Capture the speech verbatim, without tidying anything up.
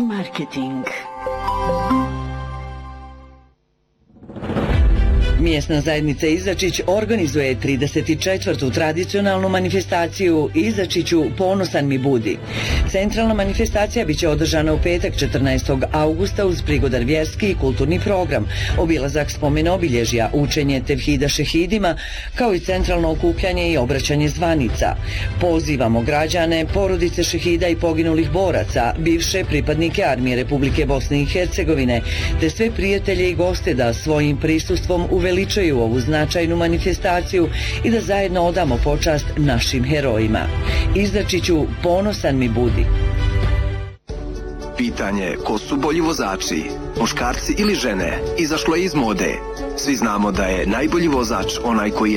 Marketing. Mjesna zajednica Izačić organizuje trideset četvrtu tradicionalnu manifestaciju Izačiću ponosan mi budi. Centralna manifestacija biće održana u petak četrnaestog augusta uz prigodan vjerski i kulturni program, obilazak spomen obilježja, učenje tevhida šehidima, kao i centralno okupljanje i obraćanje zvanica. Pozivamo građane, porodice šehida i poginulih boraca, bivše pripadnike Armije Republike Bosne i Hercegovine, te sve prijatelje i goste da svojim prisustvom uveličaju ovu značajnu manifestaciju i da zajedno odamo počast našim herojima. Izačiću ponosan mi budi. Pitanje ko su bolji vozači, muškarci ili žene, izašlo je iz mode. Svi znamo da je najbolji vozač onaj koji je